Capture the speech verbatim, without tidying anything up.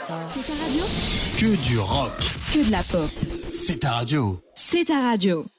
C'est ta radio. Que du rock. Que de la pop. C'est ta radio. C'est ta radio.